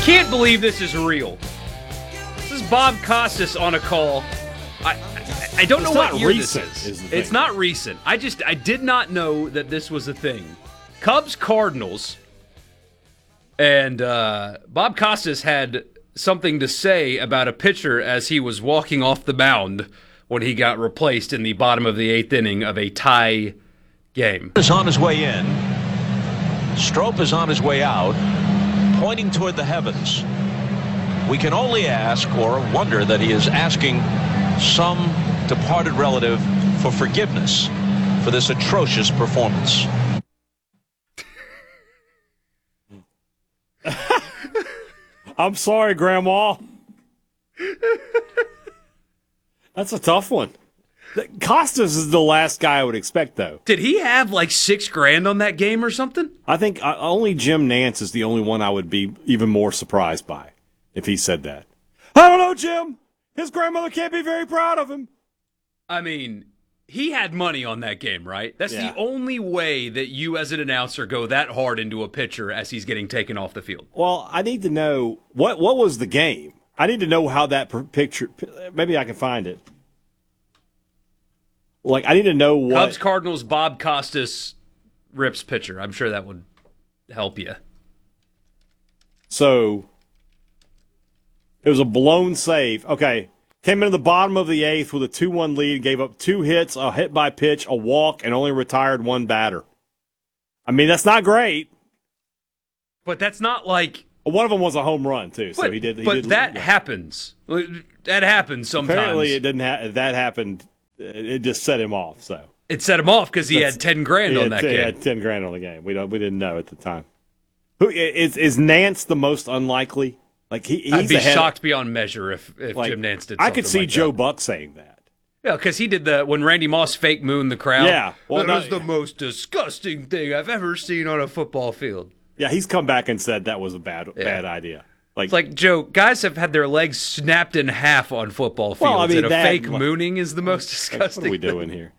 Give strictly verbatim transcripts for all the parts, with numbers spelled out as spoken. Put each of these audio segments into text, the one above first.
can't believe this is real. This is Bob Costas on a call. I I, I don't it's know what year recent, this is. is It's not recent. I just I did not know that this was a thing. Cubs Cardinals, and uh, Bob Costas had something to say about a pitcher as he was walking off the mound when he got replaced in the bottom of the eighth inning of a tie game. Is on his way in. Strop is on his way out, pointing toward the heavens. We can only ask or wonder that he is asking some departed relative for forgiveness for this atrocious performance. I'm sorry, Grandma. That's a tough one. Costas is the last guy I would expect, though. Did he have like six grand on that game or something? I think uh, only Jim Nance is the only one I would be even more surprised by if he said that. I don't know, Jim. His grandmother can't be very proud of him. I mean, he had money on that game, right? That's Yeah. the only way that you as an announcer go that hard into a pitcher as he's getting taken off the field. Well, I need to know, what what was the game? I need to know how that per- picture, maybe I can find it. Like, I need to know what. Cubs Cardinals Bob Costas rips pitcher. I'm sure that would help you. So, it was a blown save. Okay. Came into the bottom of the eighth with a two one lead, gave up two hits, a hit by pitch, a walk, and only retired one batter. I mean, that's not great. But that's not like. One of them was a home run, too. So But, he did. He but did, that yeah. happens. That happens sometimes. Apparently, it didn't. Ha- that happened. It just set him off. So It set him off because he That's- had ten grand he on had, that he game. had ten grand on the game. We don't. We didn't know at the time. Who is is Nance the most unlikely? Like he, he's I'd be ahead, shocked beyond measure if, if like, Jim Nance did I something could see like Joe that. Buck saying that. Yeah, because he did the when Randy Moss fake mooned the crowd. Yeah, well, that no, was the most disgusting thing I've ever seen on a football field. Yeah, he's come back and said that was a bad Yeah. bad idea. Like, It's like, Joe, guys have had their legs snapped in half on football fields, Well, I mean, and a that- fake mooning is the most disgusting. what are we doing here?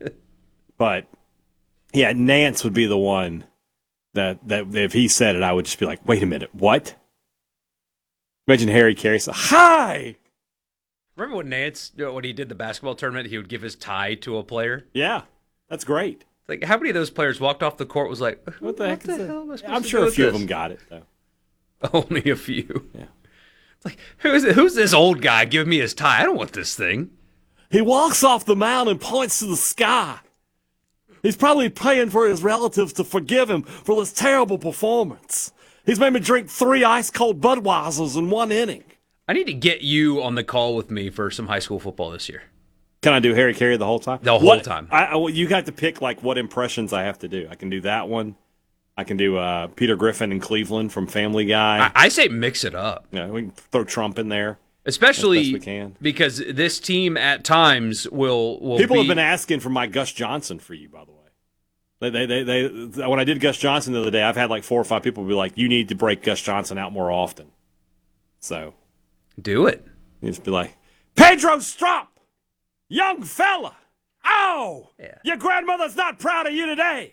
But yeah, Nance would be the one that that if he said it, I would just be like, wait a minute, what? Imagine Harry Carey said, "Hi." Remember when Nance, you know, when he did the basketball tournament, he would give his tie to a player? Yeah, that's great. Like, how many of those players walked off the court was like, What the heck is that? hell am I supposed I'm to sure do a with few of this? them got it though. Only a few. Yeah. It's like, who's who's this old guy giving me his tie? I don't want this thing. He walks off the mound and points to the sky. He's probably praying for his relatives to forgive him for this terrible performance. He's made me drink three ice-cold Budweisers in one inning. I need to get you on the call with me for some high school football this year. Can I do Harry Carey the whole time? The whole What- time. I, I, well, you got to pick like what impressions I have to do. I can do that one. I can do uh, Peter Griffin in Cleveland from Family Guy. I, I say mix it up. you know, we can throw Trump in there. Especially As best we can. because this team at times will will People be, have been asking for my Gus Johnson for you, by the way. They, they, they, they, when I did Gus Johnson the other day, I've had like four or five people be like, "You need to break Gus Johnson out more often." So do it. you just be like, "Pedro Strop, young fella, oh, Yeah. your grandmother's not proud of you today."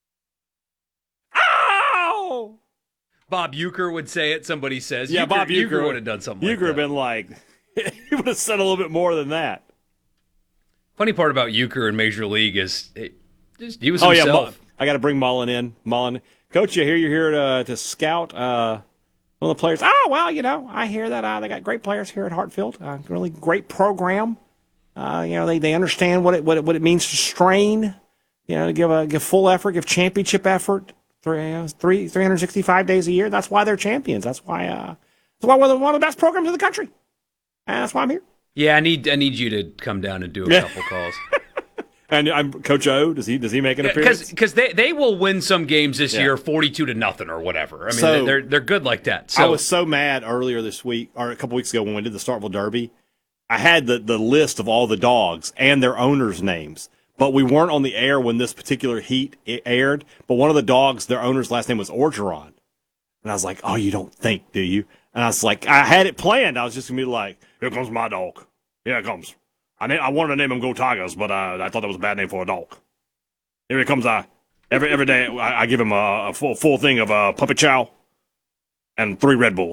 Oh, Bob Euchre would say it. Somebody says, yeah, Euchre, Bob Euchre, Euchre would have done something. Euchre like have that. been like, he would have said a little bit more than that. Funny part about Euchre in Major League is it, just, he was Oh yeah, himself. Mu- I got to bring Mullen in. Mullen, coach, I hear you're here to to scout uh, one of the players. Oh well, you know, I hear that uh, they got great players here at Hartfield. Uh, really great program. Uh, you know, they, they understand what it what it, what it means to strain. You know, to give a give full effort, give championship effort. Three, uh, three, three hundred sixty-five days a year. That's why they're champions. That's why. Uh, that's why we're one of the best programs in the country. And that's why I'm here. Yeah, I need I need you to come down and do a Yeah. couple calls. And I'm Coach O. Does he does he make an appearance? Because they, they will win some games this Yeah. year forty-two to nothing or whatever. I mean, So- they're they're good like that. So I was so mad earlier this week, or a couple weeks ago when we did the Starkville Derby. I had the, the list of all the dogs and their owners' names, but we weren't on the air when this particular heat it aired. But one of the dogs, their owner's last name was Orgeron. And I was like, oh, you don't think, do you? And I was like, I had it planned. I was just going to be like, here comes my dog. Here it comes. I na- I wanted to name him Go Tigers, but uh, I thought that was a bad name for a dog. Here he comes. Uh, every every day I, I give him a, a full full thing of uh, puppy chow and three Red Bulls.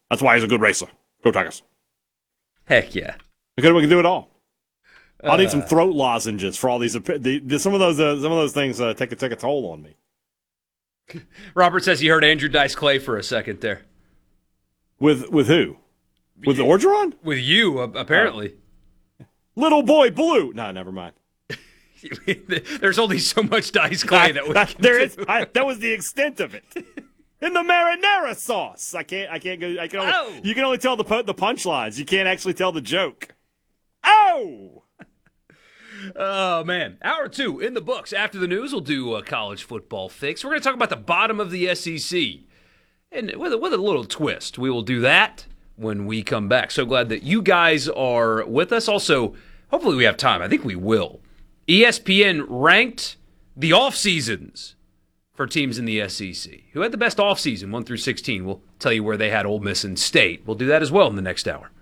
That's why he's a good racer. Go Tigers. Heck yeah. Because we can do it all. I'll Uh, need some throat lozenges for all these. The, the, some of those uh, some of those things uh, take, a, take a toll on me. Robert says he heard Andrew Dice Clay for a second there. With with who? With the Orgeron? With you, uh, apparently. Oh. Little Boy Blue. No, never mind. There's only so much Dice Clay that we I, can there do. is. I, that was the extent of it. In the marinara sauce. I can't. I can't go. I can only. Oh. You can only tell the pu- the punchlines. You can't actually tell the joke. Oh. Oh, man. Hour two in the books. After the news, we'll do a college football fix. We're going to talk about the bottom of the S E C. And with a, with a little twist, we will do that when we come back. So glad that you guys are with us. Also, hopefully we have time. I think we will. E S P N ranked the off seasons for teams in the S E C. Who had the best off season, one through sixteen? We'll tell you where they had Ole Miss and State. We'll do that as well in the next hour.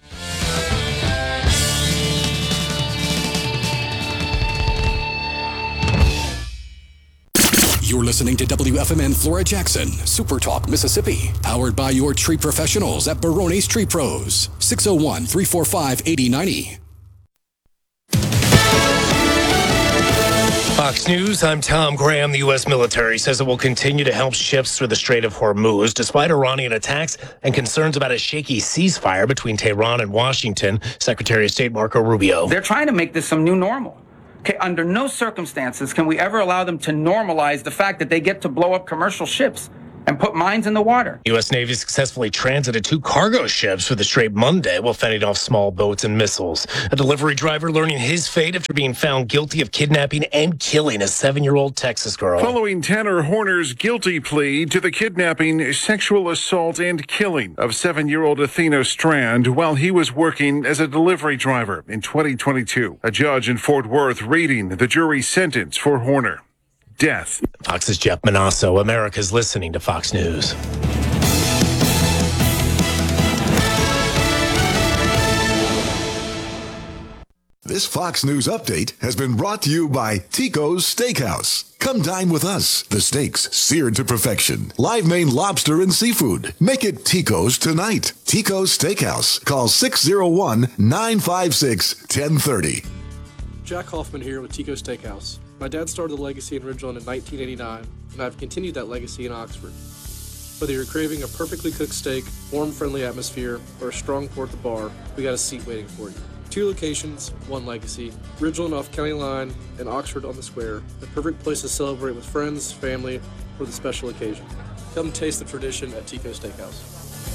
You're listening to W F M N Flora Jackson, Super Talk, Mississippi. Powered by your tree professionals at Barone's Tree Pros. six oh one, three four five, eight oh nine oh. Fox News, I'm Tom Graham. The U S military says it will continue to help ships through the Strait of Hormuz despite Iranian attacks and concerns about a shaky ceasefire between Tehran and Washington. Secretary of State Marco Rubio. They're trying to make this some new normal. Okay, under no circumstances can we ever allow them to normalize the fact that they get to blow up commercial ships and put mines in the water. U S Navy successfully transited two cargo ships through the Strait Monday while fending off small boats and missiles. A delivery driver learning his fate after being found guilty of kidnapping and killing a seven-year-old Texas girl. Following Tanner Horner's guilty plea to the kidnapping, sexual assault, and killing of seven-year-old Athena Strand while he was working as a delivery driver in twenty twenty-two. A judge in Fort Worth reading the jury's sentence for Horner. Death. Fox's Jeff Manasso. America's listening to Fox News. This Fox News update has been brought to you by Tico's Steakhouse. Come dine with us. The steaks seared to perfection. Live Maine lobster and seafood. Make it Tico's tonight. Tico's Steakhouse. Call six oh one, nine five six, one oh three oh. Jack Hoffman here with Tico's Steakhouse. My dad started the legacy in Ridgeland in nineteen eighty-nine, and I've continued that legacy in Oxford. Whether you're craving a perfectly cooked steak, warm, friendly atmosphere, or a strong pour at the bar, we got a seat waiting for you. Two locations, one legacy. Ridgeland off County Line and Oxford on the Square, the perfect place to celebrate with friends, family, or the special occasion. Come taste the tradition at Tico's Steakhouse.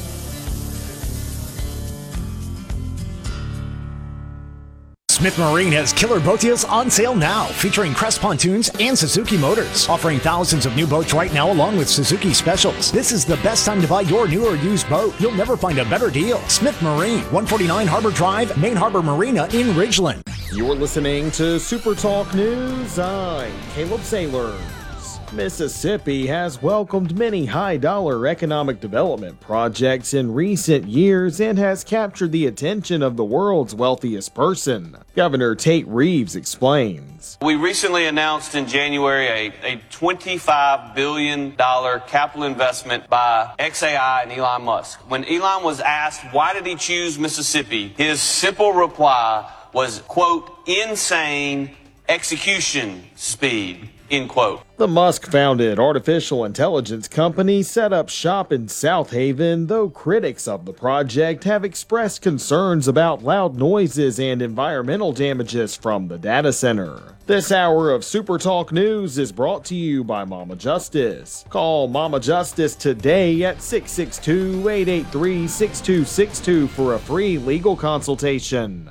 Smith Marine has killer boat deals on sale now, featuring Crest Pontoons and Suzuki Motors, offering thousands of new boats right now along with Suzuki specials. This is the best time to buy your new or used boat. You'll never find a better deal. Smith Marine, one forty-nine Harbor Drive, Main Harbor Marina in Ridgeland. You're listening to Super Talk News. I'm Caleb Sailors. Mississippi has welcomed many high-dollar economic development projects in recent years and has captured the attention of the world's wealthiest person. Governor Tate Reeves explains. We recently announced in January a, a twenty-five billion dollars capital investment by X A I and Elon Musk. When Elon was asked why did he choose Mississippi, his simple reply was, quote, insane execution speed. End quote. The Musk-founded artificial intelligence company set up shop in South Haven, though critics of the project have expressed concerns about loud noises and environmental damages from the data center. This hour of Super Talk News is brought to you by Mama Justice. Call Mama Justice today at six six two, eight eight three, six two six two for a free legal consultation.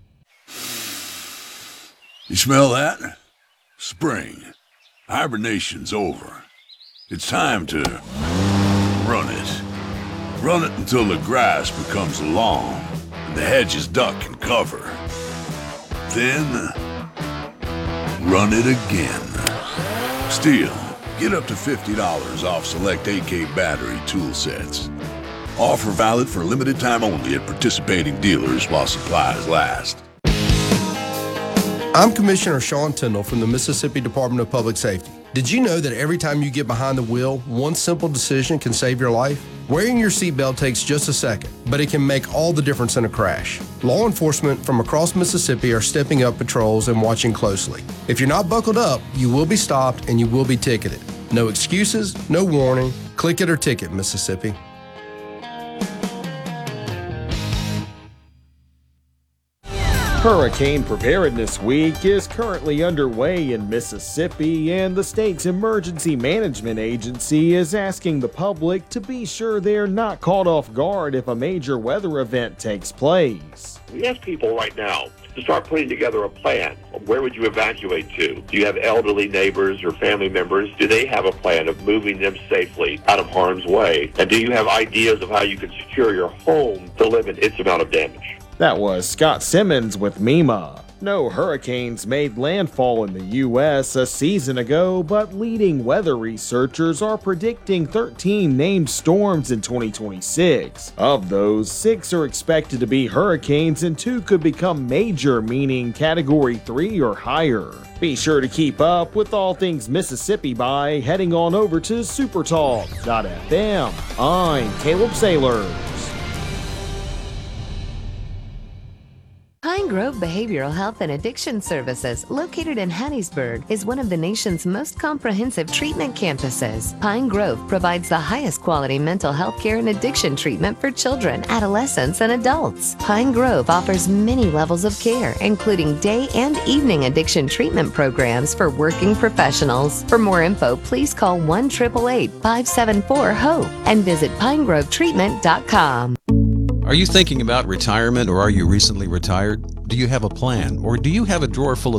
You smell that? Spring. Hibernation's over. It's time to run it. Run it until the grass becomes long and the hedges duck and cover. Then, run it again. Stihl, get up to fifty dollars off select A K battery tool sets. Offer valid for a limited time only at participating dealers while supplies last. I'm Commissioner Sean Tindall from the Mississippi Department of Public Safety. Did you know that every time you get behind the wheel, one simple decision can save your life? Wearing your seatbelt takes just a second, but it can make all the difference in a crash. Law enforcement from across Mississippi are stepping up patrols and watching closely. If you're not buckled up, you will be stopped and you will be ticketed. No excuses, no warning. Click it or ticket, Mississippi. Hurricane Preparedness Week is currently underway in Mississippi, and the state's emergency management agency is asking the public to be sure they're not caught off guard if a major weather event takes place. We ask people right now to start putting together a plan. Where would you evacuate to? Do you have elderly neighbors or family members? Do they have a plan of moving them safely out of harm's way? And do you have ideas of how you can secure your home to limit its amount of damage? That was Scott Simmons with MEMA. No hurricanes made landfall in the U S a season ago, but leading weather researchers are predicting thirteen named storms in twenty twenty-six. Of those, six are expected to be hurricanes and two could become major, meaning category three or higher. Be sure to keep up with all things Mississippi by heading on over to supertalk dot f m. I'm Caleb Sailors. Pine Grove Behavioral Health and Addiction Services, located in Hattiesburg, is one of the nation's most comprehensive treatment campuses. Pine Grove provides the highest quality mental health care and addiction treatment for children, adolescents, and adults. Pine Grove offers many levels of care, including day and evening addiction treatment programs for working professionals. For more info, please call one eight eight eight, five seven four, HOPE and visit pine grove treatment dot com. Are you thinking about retirement, or are you recently retired? Do you have a plan, or do you have a drawer full of